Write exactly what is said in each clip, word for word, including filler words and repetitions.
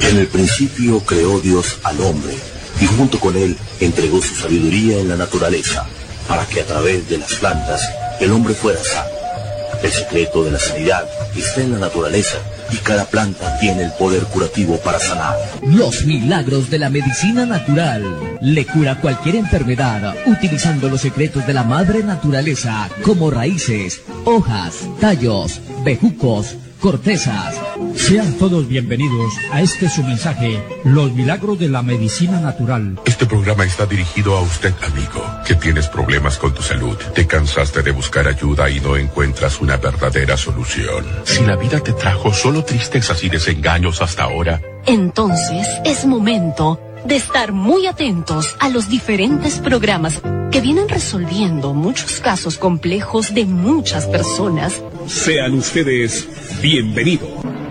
En el principio creó Dios al hombre y junto con él entregó su sabiduría en la naturaleza para que a través de las plantas el hombre fuera sano. El secreto de la sanidad está en la naturaleza y cada planta tiene el poder curativo para sanar. Los milagros de la medicina natural. Le cura cualquier enfermedad utilizando los secretos de la madre naturaleza como raíces, hojas, tallos, bejucos, cortezas. Sean todos bienvenidos a este su mensaje, Los milagros de la medicina natural. Este programa está dirigido a usted, amigo, que tienes problemas con tu salud. Te cansaste de buscar ayuda y no encuentras una verdadera solución. Si la vida te trajo solo tristezas y desengaños hasta ahora, entonces es momento de estar muy atentos a los diferentes programas que vienen resolviendo muchos casos complejos de muchas personas. Sean ustedes bienvenidos.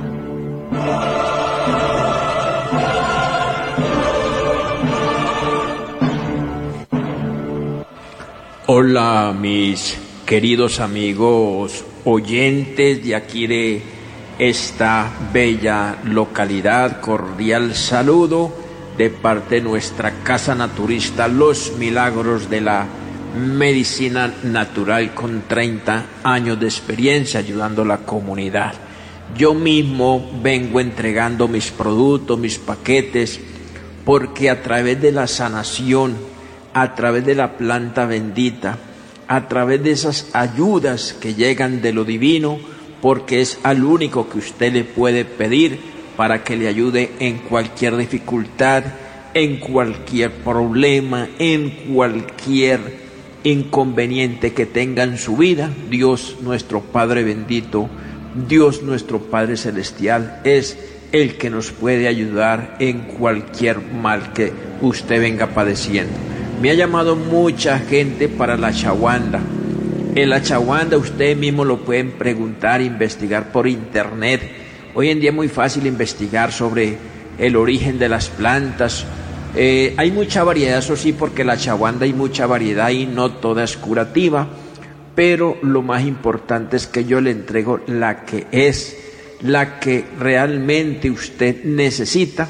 Hola, mis queridos amigos oyentes de aquí de esta bella localidad. Cordial saludo de parte de nuestra casa naturista Los Milagros de la Medicina Natural, con treinta años de experiencia ayudando a la comunidad. Yo mismo vengo entregando mis productos, mis paquetes, porque a través de la sanación, a través de la planta bendita, a través de esas ayudas que llegan de lo divino, porque es al único que usted le puede pedir para que le ayude en cualquier dificultad, en cualquier problema, en cualquier inconveniente que tenga en su vida. Dios nuestro Padre bendito, Dios nuestro Padre celestial es el que nos puede ayudar en cualquier mal que usted venga padeciendo. Me ha llamado mucha gente para la ashwagandha. El ashwagandha ustedes mismos lo pueden preguntar, investigar por internet. Hoy en día es muy fácil investigar sobre el origen de las plantas. Eh, hay mucha variedad, eso sí, porque la ashwagandha hay mucha variedad y no toda es curativa, pero lo más importante es que yo le entrego la que es, la que realmente usted necesita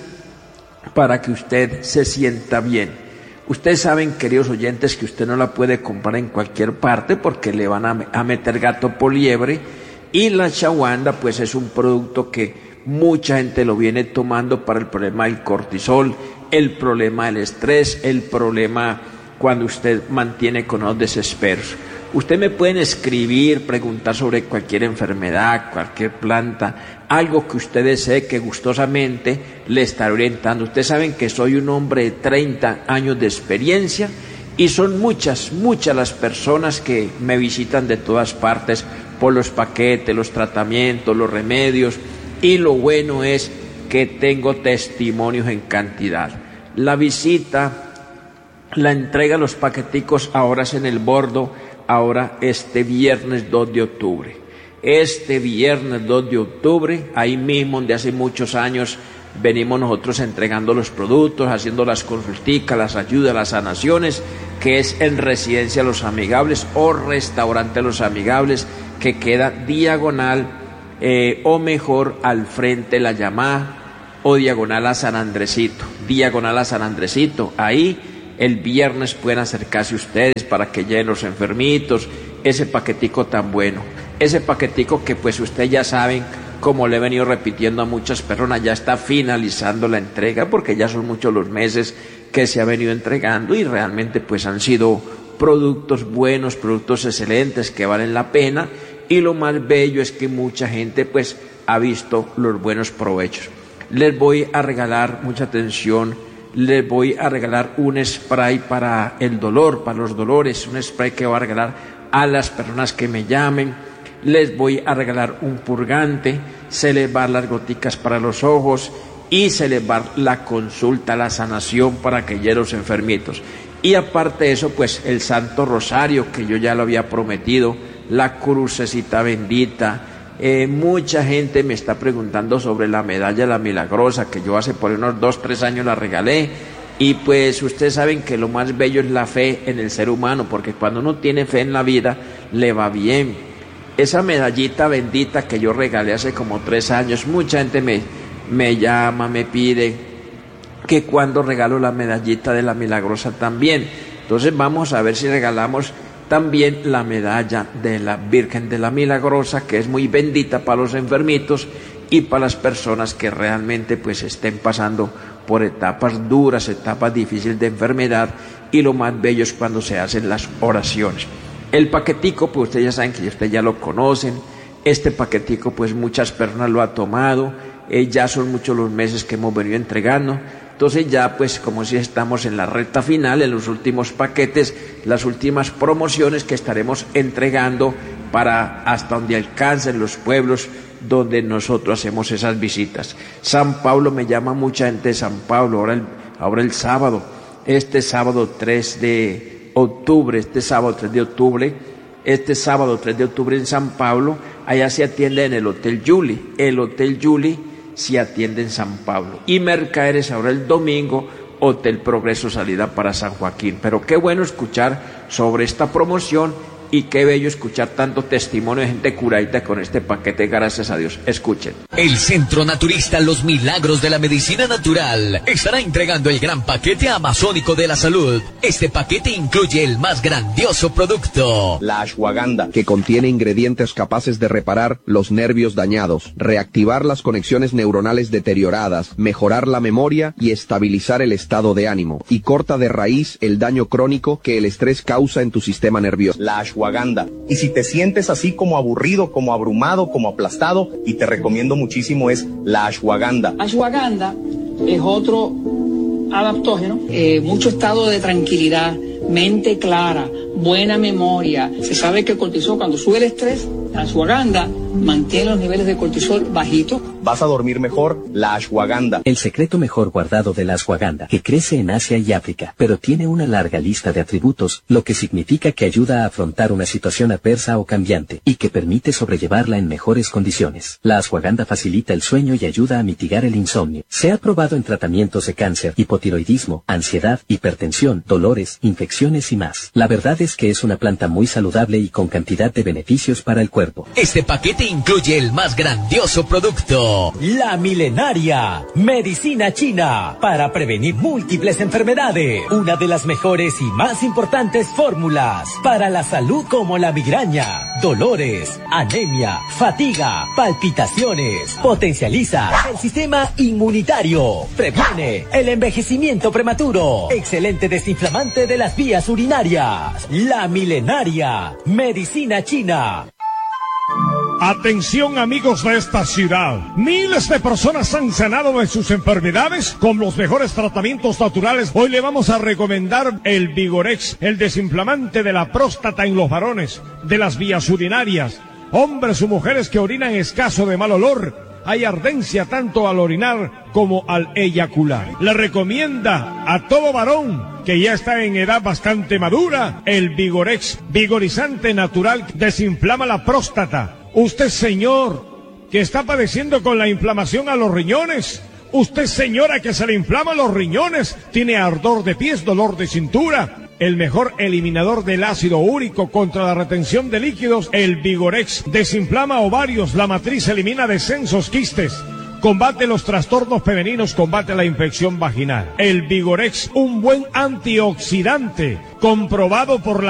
para que usted se sienta bien. Ustedes saben, queridos oyentes, que usted no la puede comprar en cualquier parte porque le van a, a meter gato por liebre, y la ashwagandha pues es un producto que mucha gente lo viene tomando para el problema del cortisol, el problema del estrés, el problema cuando usted mantiene con los desesperos. Usted me pueden escribir, preguntar sobre cualquier enfermedad, cualquier planta, algo que usted desee, que gustosamente le estaré orientando. Ustedes saben que soy un hombre de treinta años de experiencia y son muchas, muchas las personas que me visitan de todas partes por los paquetes, los tratamientos, los remedios, y lo bueno es que tengo testimonios en cantidad. La visita, la entrega de los paqueticos ahora es en el Bordo, ahora este viernes dos de octubre. Este viernes dos de octubre, ahí mismo donde hace muchos años venimos nosotros entregando los productos, haciendo las consulticas, las ayudas, las sanaciones, que es en Residencia Los Amigables o Restaurante Los Amigables, que queda diagonal eh, o mejor al frente La Llamada, o diagonal a San Andresito, diagonal a San Andresito. Ahí el viernes pueden acercarse ustedes para que lleven los enfermitos ese paquetico tan bueno, ese paquetico que pues ustedes ya saben, como le he venido repitiendo a muchas personas, ya está finalizando la entrega, porque ya son muchos los meses que se ha venido entregando y realmente pues han sido productos buenos, productos excelentes que valen la pena, y lo más bello es que mucha gente pues ha visto los buenos provechos. Les voy a regalar, mucha atención, les voy a regalar un spray para el dolor, para los dolores, un spray que voy a regalar a las personas que me llamen. Les voy a regalar un purgante, se les va a dar las goticas para los ojos y se les va a dar la consulta, la sanación para aquellos enfermitos. Y aparte de eso, pues el Santo Rosario, que yo ya lo había prometido, la crucecita bendita. Eh, mucha gente me está preguntando sobre la medalla La Milagrosa, que yo hace por unos dos, tres años la regalé, y pues ustedes saben que lo más bello es la fe en el ser humano, porque cuando uno tiene fe en la vida, le va bien. Esa medallita bendita que yo regalé hace como tres años, mucha gente me, me llama, me pide que cuando regalo la medallita de la Milagrosa también. Entonces vamos a ver si regalamos también la medalla de la Virgen de la Milagrosa, que es muy bendita para los enfermitos y para las personas que realmente pues estén pasando por etapas duras, etapas difíciles de enfermedad, y lo más bello es cuando se hacen las oraciones. El paquetico, pues ustedes ya saben que ustedes ya lo conocen. Este paquetico pues muchas personas lo han tomado, eh, ya son muchos los meses que hemos venido entregando. Entonces ya pues como si estamos en la recta final, en los últimos paquetes, las últimas promociones que estaremos entregando para hasta donde alcancen los pueblos donde nosotros hacemos esas visitas. San Pablo, me llama mucha gente de San Pablo, ahora el, ahora el sábado, este sábado tres de octubre, este sábado tres de octubre, este sábado tres de octubre en San Pablo, allá se atiende en el Hotel Juli, el Hotel Juli se atiende en San Pablo, y Mercaderes ahora el domingo, Hotel Progreso, salida para San Joaquín. Pero qué bueno escuchar sobre esta promoción y qué bello escuchar tanto testimonio de gente curadita con este paquete, gracias a Dios. Escuchen. El Centro Naturista Los Milagros de la Medicina Natural estará entregando el gran paquete amazónico de la salud. Este paquete incluye el más grandioso producto, la ashwagandha, que contiene ingredientes capaces de reparar los nervios dañados, reactivar las conexiones neuronales deterioradas, mejorar la memoria y estabilizar el estado de ánimo, y corta de raíz el daño crónico que el estrés causa en tu sistema nervioso. La ashwagandha. Y si te sientes así como aburrido, como abrumado, como aplastado, y te recomiendo muchísimo, es la ashwagandha. Ashwagandha es otro adaptógeno, eh, mucho estado de tranquilidad, mente clara, buena memoria. Se sabe que el cortisol, cuando sube el estrés, la ashwagandha mantiene los niveles de cortisol bajitos. Vas a dormir mejor, la ashwagandha. El secreto mejor guardado de la ashwagandha, que crece en Asia y África, pero tiene una larga lista de atributos, lo que significa que ayuda a afrontar una situación adversa o cambiante, y que permite sobrellevarla en mejores condiciones. La ashwagandha facilita el sueño y ayuda a mitigar el insomnio. Se ha probado en tratamientos de cáncer, hipotiroidismo, ansiedad, hipertensión, dolores, infecciones y más. La verdad es que es una planta muy saludable y con cantidad de beneficios para el cuerpo. Este paquete incluye el más grandioso producto, la milenaria medicina china, para prevenir múltiples enfermedades. Una de las mejores y más importantes fórmulas para la salud, como la migraña, dolores, anemia, fatiga, palpitaciones. Potencializa el sistema inmunitario. Previene el envejecimiento prematuro. Excelente desinflamante de las vías urinarias. La milenaria medicina china. Atención, amigos de esta ciudad. Miles de personas han sanado de sus enfermedades con los mejores tratamientos naturales. Hoy le vamos a recomendar el Vigorex, el desinflamante de la próstata en los varones, de las vías urinarias, hombres o mujeres que orinan escaso, de mal olor. Hay ardencia tanto al orinar como al eyacular. Le recomienda a todo varón que ya está en edad bastante madura el Vigorex, vigorizante natural, desinflama la próstata. Usted, señor, que está padeciendo con la inflamación a los riñones. Usted, señora, que se le inflaman los riñones, tiene ardor de pies, dolor de cintura. El mejor eliminador del ácido úrico contra la retención de líquidos, el Vigorex. Desinflama ovarios, la matriz, elimina descensos, quistes. Combate los trastornos femeninos, combate la infección vaginal. El Vigorex, un buen antioxidante, comprobado por la